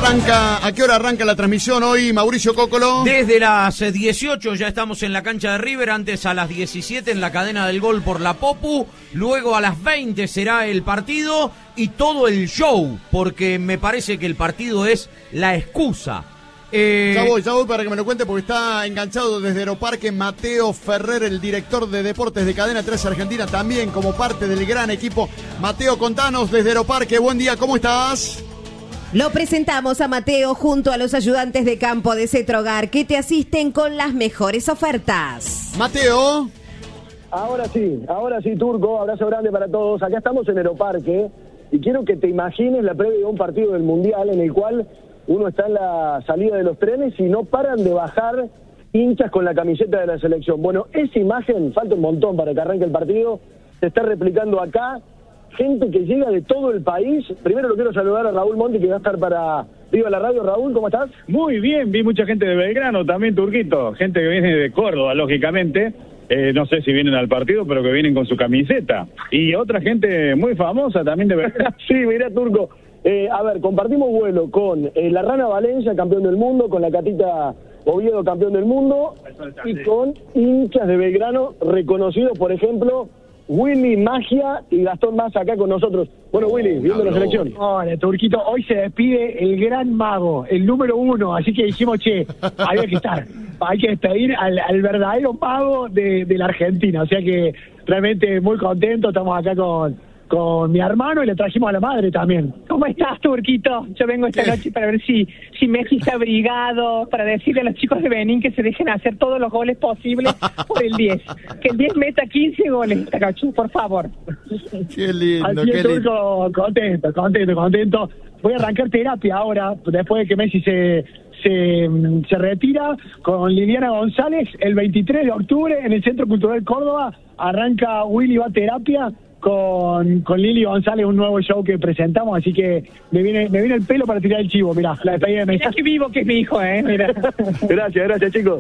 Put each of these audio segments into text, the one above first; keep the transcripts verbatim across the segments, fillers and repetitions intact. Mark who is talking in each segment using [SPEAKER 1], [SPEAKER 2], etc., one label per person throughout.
[SPEAKER 1] arranca, ¿a qué hora arranca la transmisión hoy, Mauricio Cócolo?
[SPEAKER 2] Desde las dieciocho ya estamos en la cancha de River, antes a las diecisiete en la cadena del gol por la Popu, luego a las veinte será el partido y todo el show, porque me parece que el partido es la excusa. Eh...
[SPEAKER 1] Ya voy, ya voy para que me lo cuente porque está enganchado desde Aeroparque Mateo Ferrer, el director de deportes de Cadena tres Argentina, también como parte del gran equipo. Mateo, contanos desde Aeroparque, buen día, ¿cómo estás?
[SPEAKER 3] Lo presentamos a Mateo junto a los ayudantes de campo de Cetrogar que te asisten con las mejores ofertas.
[SPEAKER 1] Mateo.
[SPEAKER 4] Ahora sí, ahora sí, Turco, abrazo grande para todos. Acá estamos en Aeroparque y quiero que te imagines la previa de un partido del Mundial en el cual uno está en la salida de los trenes y no paran de bajar hinchas con la camiseta de la selección. Bueno, esa imagen, falta un montón para que arranque el partido, se está replicando acá. Gente que llega de todo el país. Primero lo quiero saludar a Raúl Monti, que va a estar para Viva la Radio. Raúl, ¿cómo estás?
[SPEAKER 5] Muy bien, vi mucha gente de Belgrano, también Turquito, gente que viene de Córdoba, lógicamente. Eh, no sé si vienen al partido, pero que vienen con su camiseta. Y otra gente muy famosa también de Belgrano.
[SPEAKER 4] Sí, mirá, Turco. Eh, a ver, compartimos vuelo con eh, la Rana Valencia, campeón del mundo, con la Catita Oviedo, campeón del mundo, y con hinchas de Belgrano reconocidos, por ejemplo, Willy Magia y Gastón Massa acá con nosotros. Bueno, Willy, viendo la selección.
[SPEAKER 6] Hola, Turquito, hoy se despide el gran mago, el número uno, así que dijimos, che, había que estar, hay que despedir al, al verdadero mago de, de la Argentina, o sea que realmente muy contento, estamos acá con... con mi hermano y le trajimos a la madre también.
[SPEAKER 7] ¿Cómo estás, Turquito? Yo vengo esta noche para ver si, si Messi está abrigado, para decirle a los chicos de Benín que se dejen hacer todos los goles posibles por el diez. Que el diez meta quince goles esta noche, por favor.
[SPEAKER 1] Qué lindo,
[SPEAKER 6] Así
[SPEAKER 1] qué
[SPEAKER 6] es,
[SPEAKER 1] lindo.
[SPEAKER 6] Turco, contento, contento, contento. Voy a arrancar terapia ahora, después de que Messi se... Se, se retira con Liliana González el veintitrés de octubre en el Centro Cultural Córdoba. Arranca Willy va a terapia con, con Lili González, un nuevo show que presentamos, así que me viene me viene el pelo para tirar el chivo. Mirá, la despedida de Messi.
[SPEAKER 7] Mirá que vivo que es mi hijo, ¿eh? Mirá.
[SPEAKER 4] Gracias, gracias, chicos.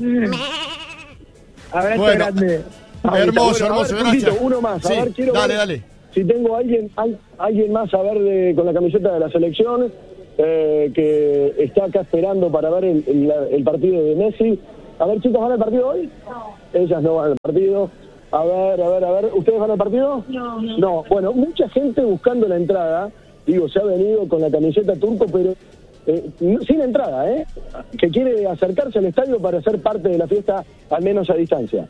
[SPEAKER 6] Abrazo
[SPEAKER 1] Bueno,
[SPEAKER 6] grande.
[SPEAKER 1] hermoso,
[SPEAKER 4] Bueno,
[SPEAKER 1] hermoso,
[SPEAKER 4] a ver,
[SPEAKER 1] gracias.
[SPEAKER 4] Turquito, uno más, a
[SPEAKER 1] Sí,
[SPEAKER 4] ver, quiero
[SPEAKER 1] dale,
[SPEAKER 4] ver
[SPEAKER 1] dale.
[SPEAKER 4] si tengo a alguien, al, alguien más a ver de, con la camiseta de la selección, eh, que está acá esperando para ver el, el, el partido de Messi. A ver, chicos, ¿van al partido hoy? No. Ellas no van al partido. A ver, a ver, a ver, ¿ustedes van al partido?
[SPEAKER 7] No, no.
[SPEAKER 4] No, bueno, mucha gente buscando la entrada, digo, se ha venido con la camiseta Turco, pero eh, sin entrada, ¿eh? Que quiere acercarse al estadio para ser parte de la fiesta, al menos a distancia.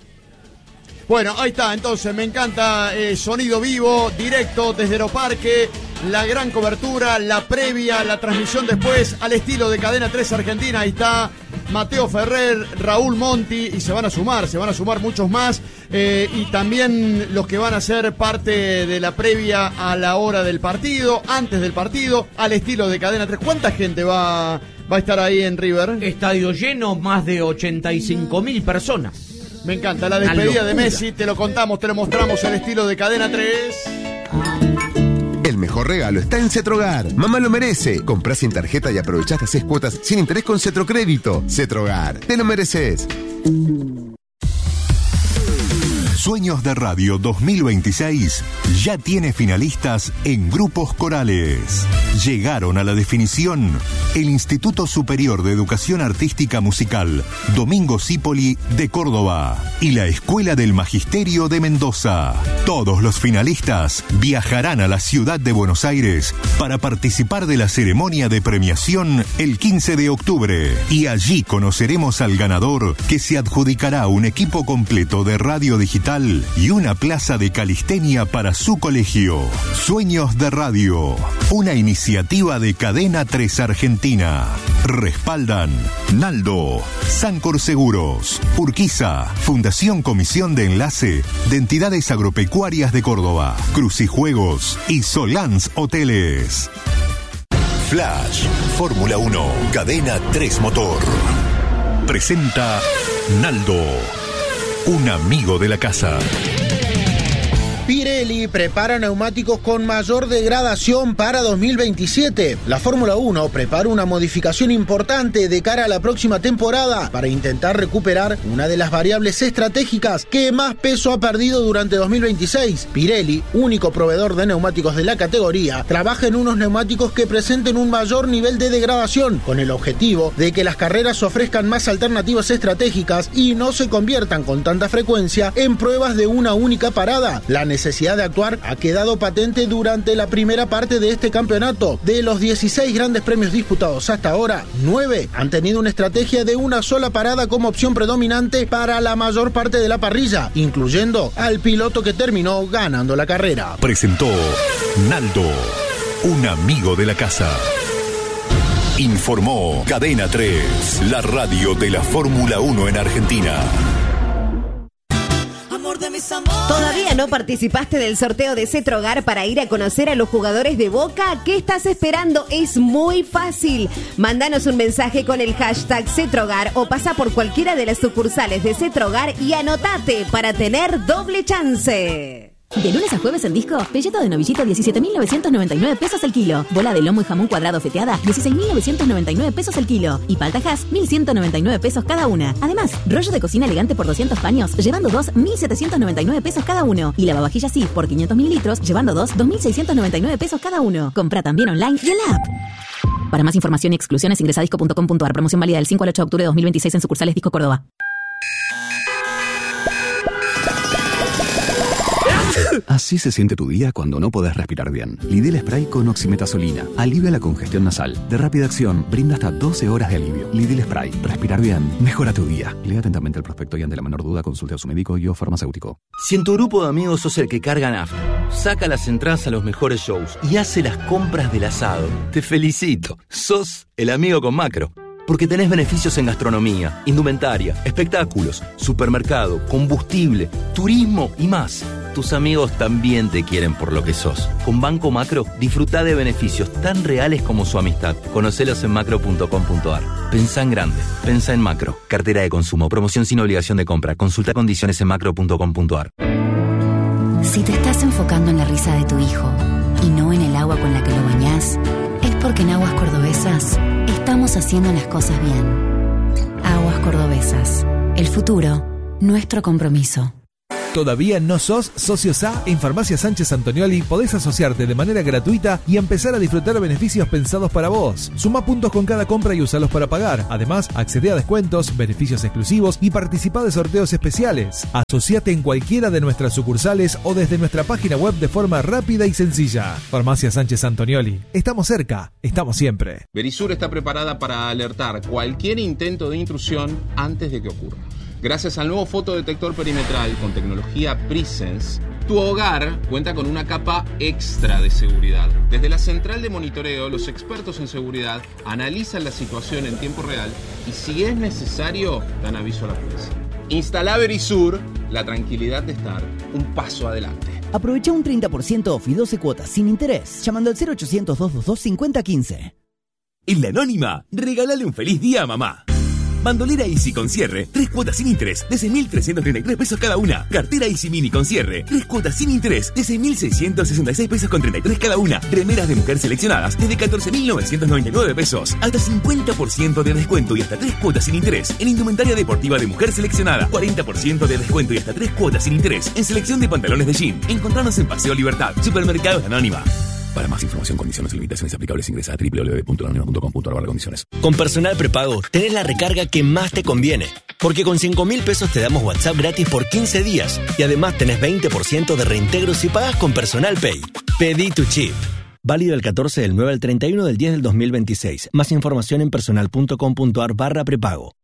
[SPEAKER 1] Bueno, ahí está, entonces me encanta eh, sonido vivo, directo desde Aeroparque, la gran cobertura, la previa, la transmisión después al estilo de Cadena tres Argentina. Ahí está Mateo Ferrer, Raúl Monti y se van a sumar, se van a sumar muchos más eh, y también los que van a ser parte de la previa a la hora del partido, antes del partido, al estilo de Cadena tres. ¿Cuánta gente va, va a estar ahí en River?
[SPEAKER 2] Estadio lleno, más de ochenta y cinco mil personas.
[SPEAKER 1] Me encanta la despedida de Messi, te lo contamos, te lo mostramos al estilo de Cadena tres.
[SPEAKER 8] El mejor regalo está en Cetrogar. Mamá lo merece. Comprá sin tarjeta y aprovechá hasta seis cuotas sin interés con Cetrocrédito. Cetrogar, te lo mereces.
[SPEAKER 9] Sueños de Radio dos mil veintiséis ya tiene finalistas en grupos corales. Llegaron a la definición el Instituto Superior de Educación Artística Musical Domingo Cipoli de Córdoba y la Escuela del Magisterio de Mendoza. Todos los finalistas viajarán a la ciudad de Buenos Aires para participar de la ceremonia de premiación el quince de octubre y allí conoceremos al ganador, que se adjudicará un equipo completo de radio digital y una plaza de calistenia para su colegio. Sueños de Radio, una iniciativa de Cadena tres Argentina. Respaldan Naldo, Sancor Seguros, Urquiza, Fundación Comisión de Enlace de Entidades Agropecuarias de Córdoba, Crucijuegos y Solans Hoteles.
[SPEAKER 10] Flash, Fórmula uno, Cadena tres Motor. Presenta Naldo, un amigo de la casa.
[SPEAKER 11] Pirelli prepara neumáticos con mayor degradación para dos mil veintisiete. La Fórmula uno prepara una modificación importante de cara a la próxima temporada para intentar recuperar una de las variables estratégicas que más peso ha perdido durante dos mil veintiséis. Pirelli, único proveedor de neumáticos de la categoría, trabaja en unos neumáticos que presenten un mayor nivel de degradación, con el objetivo de que las carreras ofrezcan más alternativas estratégicas y no se conviertan con tanta frecuencia en pruebas de una única parada. La necesidad de actuar ha quedado patente durante la primera parte de este campeonato. De los dieciséis grandes premios disputados hasta ahora, nueve han tenido una estrategia de una sola parada como opción predominante para la mayor parte de la parrilla, incluyendo al piloto que terminó ganando la carrera.
[SPEAKER 10] Presentó Naldo, un amigo de la casa. Informó Cadena tres, la radio de la Fórmula uno en Argentina.
[SPEAKER 3] ¿Todavía no participaste del sorteo de Cetrogar para ir a conocer a los jugadores de Boca? ¿Qué estás esperando? Es muy fácil. Mándanos un mensaje con el hashtag Cetrogar o pasa por cualquiera de las sucursales de Cetrogar y anotate para tener doble chance.
[SPEAKER 12] De lunes a jueves en Disco, pelleto de novillito diecisiete mil novecientos noventa y nueve pesos el kilo. Bola de lomo y jamón cuadrado feteada dieciséis mil novecientos noventa y nueve pesos el kilo. Y paltajas mil ciento noventa y nueve pesos cada una. Además, rollo de cocina elegante por doscientos paños, llevando dos mil setecientos noventa y nueve pesos cada uno. Y lavavajillas Sif por quinientos mililitros, llevando dos dos mil seiscientos noventa y nueve pesos cada uno. Compra también online y en la app. Para más información y exclusiones ingresa a disco punto com punto ar. Promoción válida del cinco al ocho de octubre de dos mil veintiséis en sucursales Disco Córdoba.
[SPEAKER 13] Así se siente tu día cuando no podés respirar bien. Lidl Spray con oximetazolina. Alivia la congestión nasal. De rápida acción, brinda hasta doce horas de alivio. Lidl Spray. Respirar bien. Mejora tu día. Lea atentamente el prospecto y ante la menor duda consulte a su médico y o farmacéutico.
[SPEAKER 14] Si en tu grupo de amigos sos el que carga nafta, saca las entradas a los mejores shows y hace las compras del asado, te felicito. Sos el amigo con Macro. Porque tenés beneficios en gastronomía, indumentaria, espectáculos, supermercado, combustible, turismo y más. Tus amigos también te quieren por lo que sos. Con Banco Macro, disfrutá de beneficios tan reales como su amistad. Conocelos en macro punto com punto ar. Pensá en grande. Pensá en Macro. Cartera de consumo. Promoción sin obligación de compra. Consulta condiciones en macro punto com punto ar.
[SPEAKER 15] Si te estás enfocando en la risa de tu hijo y no en el agua con la que lo bañás, es porque en Aguas Cordobesas estamos haciendo las cosas bien. Aguas Cordobesas. El futuro, nuestro compromiso.
[SPEAKER 16] ¿Todavía no sos socio S A? En Farmacia Sánchez Antonioli podés asociarte de manera gratuita y empezar a disfrutar beneficios pensados para vos. Sumá puntos con cada compra y usalos para pagar. Además, accedé a descuentos, beneficios exclusivos y participá de sorteos especiales. Asociate en cualquiera de nuestras sucursales o desde nuestra página web de forma rápida y sencilla. Farmacia Sánchez Antonioli. Estamos cerca, estamos siempre.
[SPEAKER 17] Verisur está preparada para alertar cualquier intento de intrusión antes de que ocurra. Gracias al nuevo fotodetector perimetral con tecnología Presence, tu hogar cuenta con una capa extra de seguridad. Desde la central de monitoreo, los expertos en seguridad analizan la situación en tiempo real y, si es necesario, dan aviso a la policía. Instala Verisur, la tranquilidad de estar un paso adelante.
[SPEAKER 18] Aprovecha un treinta por ciento off y doce cuotas sin interés llamando al cero ochocientos, doscientos veintidós, cincuenta quince.
[SPEAKER 19] En La Anónima, regálale un feliz día a mamá. Bandolera Easy con cierre, tres cuotas sin interés de seis mil trescientos treinta y tres pesos cada una. Cartera Easy Mini con cierre, tres cuotas sin interés de seis mil seiscientos sesenta y seis pesos con treinta y tres cada una. Remeras de mujer seleccionadas desde catorce mil novecientos noventa y nueve pesos. Hasta cincuenta por ciento de descuento y hasta tres cuotas sin interés en indumentaria deportiva de mujer seleccionada. cuarenta por ciento de descuento y hasta tres cuotas sin interés en selección de pantalones de jean. Encontrarnos en Paseo Libertad, Supermercados Anónima.
[SPEAKER 20] Para más información, condiciones y limitaciones aplicables, ingresa a doble u doble u doble u punto lanónima punto com punto ar barra condiciones.
[SPEAKER 21] Con Personal Prepago tenés la recarga que más te conviene, porque con cinco mil pesos te damos WhatsApp gratis por quince días y además tenés veinte por ciento de reintegro si pagas con Personal Pay. Pedí tu chip. Válido el catorce del nueve al treinta y uno del diez del dos mil veintiséis. Más información en personal punto com punto ar barra prepago.